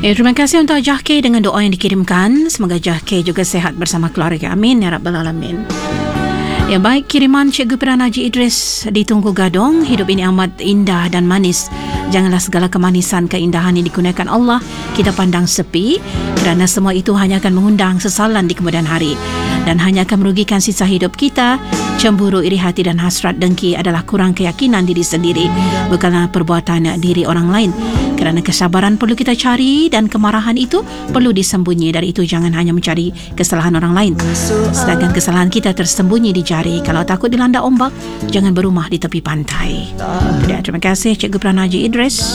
Ya, terima kasih untuk Jahke dengan doa yang dikirimkan. Semoga Jahke juga sehat bersama keluarga. Amin ya rabbal alamin. Ya, baik, kiriman Cikgu Piran Haji Idris di Tunku Gadong. Hidup ini amat indah dan manis. Janganlah segala kemanisan, keindahan yang dikurniakan Allah kita pandang sepi, kerana semua itu hanya akan mengundang sesalan di kemudian hari dan hanya akan merugikan sisa hidup kita. Cemburu, iri hati dan hasrat dengki adalah kurang keyakinan diri sendiri, bukanlah perbuatan diri orang lain. Kerana kesabaran perlu kita cari dan kemarahan itu perlu disembunyi. Dari itu jangan hanya mencari kesalahan orang lain, sedangkan kesalahan kita tersembunyi di jari. Kalau takut dilanda ombak, jangan berumah di tepi pantai. Terima kasih Cikgu Piran Haji Idris.